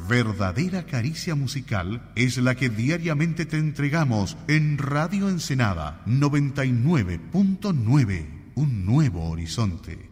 verdadera caricia musical es la que diariamente te entregamos en Radio Ensenada 99.9, un nuevo horizonte.